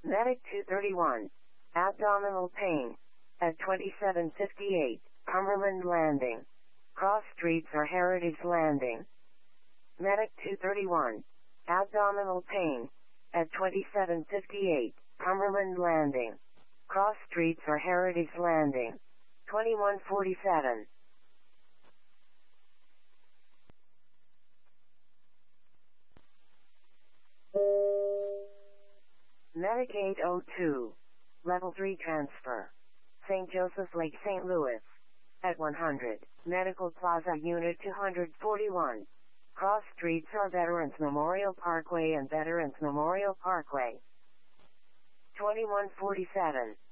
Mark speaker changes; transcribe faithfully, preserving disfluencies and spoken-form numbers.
Speaker 1: Medic two thirty-one. Abdominal pain. At twenty-seven fifty-eight, Cumberland Landing. Cross Streets or Heritage Landing. Medic two thirty-one. Abdominal pain. At twenty-seven fifty-eight, Cumberland Landing. Cross Streets or Heritage Landing. twenty-one forty-seven. Medic eight oh two. Level three transfer. Saint Joseph Lake, Saint Louis. At one hundred, Medical Plaza Unit two forty-one. Cross Streets are Veterans Memorial Parkway and Veterans Memorial Parkway. twenty-one forty-seven.